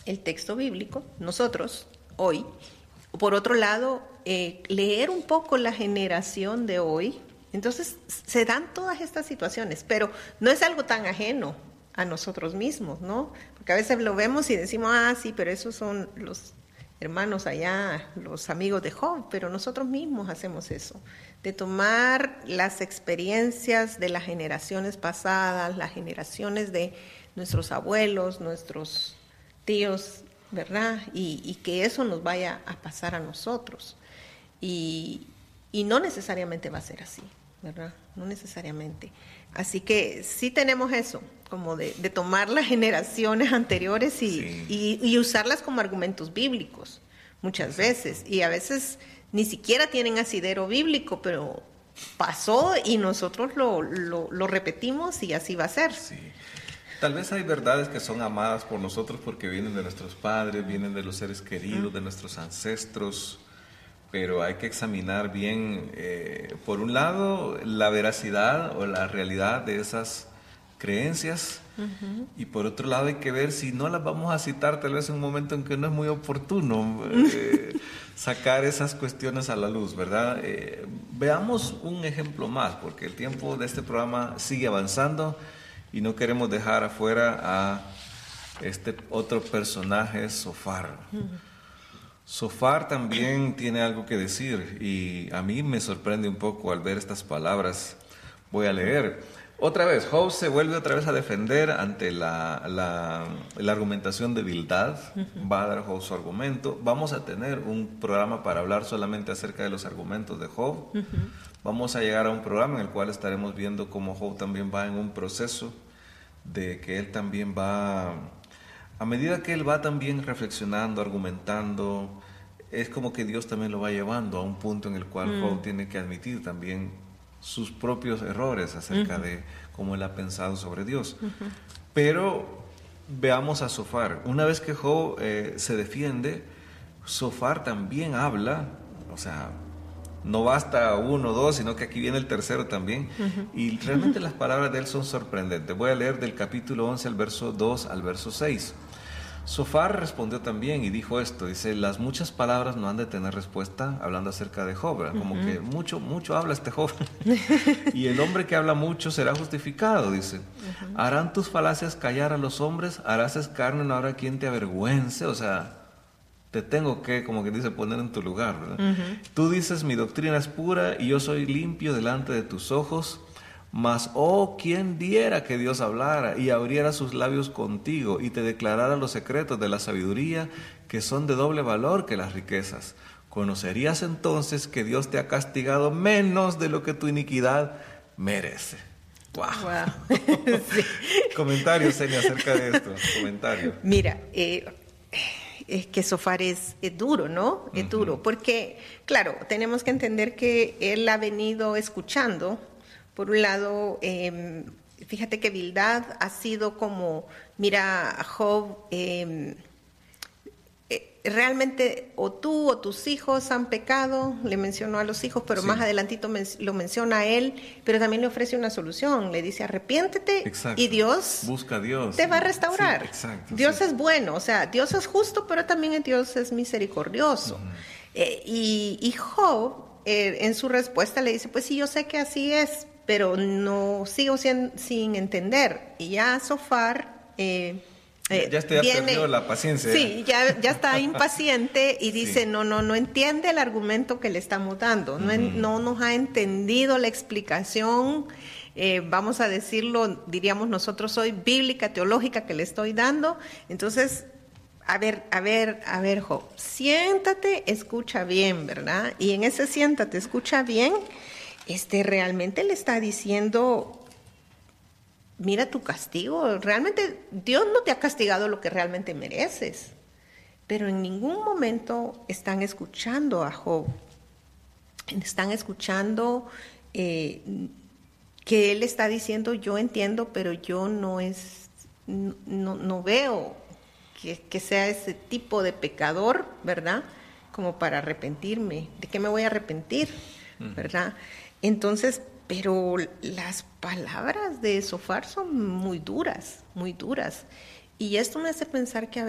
el texto bíblico, nosotros, hoy. Por otro lado, leer un poco la generación de hoy. Entonces, se dan todas estas situaciones, pero no es algo tan ajeno a nosotros mismos, ¿no? Porque a veces lo vemos y decimos, sí, pero esos son los hermanos allá, los amigos de Job, pero nosotros mismos hacemos eso, de tomar las experiencias de las generaciones pasadas, las generaciones de nuestros abuelos, nuestros tíos, ¿verdad? Y que eso nos vaya a pasar a nosotros. Y no necesariamente va a ser así, ¿verdad? No necesariamente. Así que sí tenemos eso, como de tomar las generaciones anteriores y usarlas como argumentos bíblicos, muchas veces. Y a veces ni siquiera tienen asidero bíblico, pero pasó y nosotros lo repetimos y así va a ser. Sí. Tal vez hay verdades que son amadas por nosotros porque vienen de nuestros padres, vienen de los seres queridos, de nuestros ancestros, pero hay que examinar bien, por un lado, la veracidad o la realidad de esas creencias, y por otro lado hay que ver si no las vamos a citar tal vez en un momento en que no es muy oportuno sacar esas cuestiones a la luz, ¿verdad? Veamos un ejemplo más, porque el tiempo de este programa sigue avanzando y no queremos dejar afuera a este otro personaje, Zofar. Zofar también tiene algo que decir y a mí me sorprende un poco al ver estas palabras. Voy a leer. Otra vez, Job se vuelve otra vez a defender ante la argumentación de Bildad. Va a dar Job su argumento. Vamos a tener un programa para hablar solamente acerca de los argumentos de Job. Vamos a llegar a un programa en el cual estaremos viendo cómo Job también va en un proceso de que él también va, a medida que él va también reflexionando, argumentando, es como que Dios también lo va llevando a un punto en el cual Job tiene que admitir también sus propios errores acerca de cómo él ha pensado sobre Dios. Pero veamos a Zofar. Una vez que Job se defiende, Zofar también habla, o sea, no basta uno o dos, sino que aquí viene el tercero también. Y realmente las palabras de él son sorprendentes. Voy a leer del capítulo 11 al verso 2 al verso 6. Zofar respondió también y dijo esto, dice, las muchas palabras no han de tener respuesta, hablando acerca de Job, ¿verdad? Como que mucho habla este Job. Y el hombre que habla mucho será justificado, dice. ¿Harán tus falacias callar a los hombres? ¿Harás escarnio en ahora quien te avergüence? O sea, te tengo que, como que dice, poner en tu lugar, ¿verdad? Tú dices, mi doctrina es pura y yo soy limpio delante de tus ojos. Mas, ¿quién diera que Dios hablara y abriera sus labios contigo y te declarara los secretos de la sabiduría que son de doble valor que las riquezas? Conocerías entonces que Dios te ha castigado menos de lo que tu iniquidad merece. ¡Wow! Sí. Comentarios, Senia, acerca de esto. Comentario. Mira, es que Zofar es duro, ¿no? Es duro, porque, claro, tenemos que entender que él ha venido escuchando. Por un lado, fíjate que Bildad ha sido como, mira, Job, realmente o tú o tus hijos han pecado, le mencionó a los hijos, pero más adelantito lo menciona a él, pero también le ofrece una solución, le dice arrepiéntete. Exacto. Y Dios busca a Dios, te va a restaurar. Sí, exacto, Dios es bueno, o sea, Dios es justo, pero también Dios es misericordioso. Y Job, en su respuesta le dice, pues sí, yo sé que así es, pero no sigo sin entender. Y ya Zofar ya perdió la paciencia. Sí, ya está impaciente y dice, no entiende el argumento que le estamos dando, no nos ha entendido la explicación, vamos a decirlo, diríamos nosotros hoy, bíblica, teológica que le estoy dando. Entonces, a ver, Job, siéntate, escucha bien, ¿verdad? Y en ese siéntate, escucha bien, realmente le está diciendo, mira tu castigo, realmente Dios no te ha castigado lo que realmente mereces, pero en ningún momento están escuchando a Job, están escuchando que él está diciendo, yo entiendo, pero yo no veo que sea ese tipo de pecador, ¿verdad? Como para arrepentirme. ¿De qué me voy a arrepentir? ¿Verdad? Entonces, pero las palabras de Zofar son muy duras, muy duras. Y esto me hace pensar que a